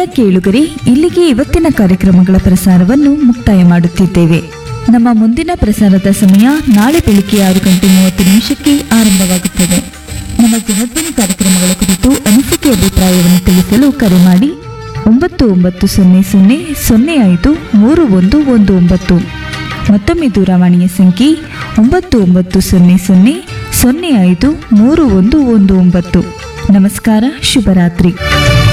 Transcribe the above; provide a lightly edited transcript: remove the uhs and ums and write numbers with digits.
ಕೇಳುಗರೆ, ಇಲ್ಲಿಗೆ ಇವತ್ತಿನ ಕಾರ್ಯಕ್ರಮಗಳ ಪ್ರಸಾರವನ್ನು ಮುಕ್ತಾಯ ಮಾಡುತ್ತಿದ್ದೇವೆ. ನಮ್ಮ ಮುಂದಿನ ಪ್ರಸಾರದ ಸಮಯ ನಾಳೆ ಬೆಳಿಗ್ಗೆ 6:30 ಆರಂಭವಾಗುತ್ತದೆ. ನಮ್ಮ ಜನಧ್ವನಿ ಕಾರ್ಯಕ್ರಮಗಳ ಕುರಿತು ಅನಿಸಿಕೆ ಅಭಿಪ್ರಾಯವನ್ನು ತಿಳಿಸಲು ಕರೆ ಮಾಡಿ 9900053119. ಮತ್ತೊಮ್ಮೆ ದೂರವಾಣಿಯ ಸಂಖ್ಯೆ 9900053119. ನಮಸ್ಕಾರ, ಶುಭರಾತ್ರಿ.